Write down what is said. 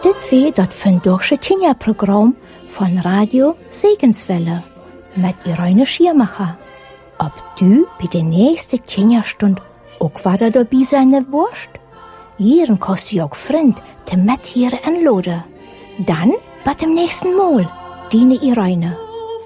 Dit weer dat vandaagse Tjenja-programma van Radio Segenswelle met Irene Schiermacher. Ob du bij de nächste Tjenja-stund ook wieder dabei sein wirst? Hier kannst du auch Freund te met hier anladen. Dann, bis dem nächsten Mal, deine Irene.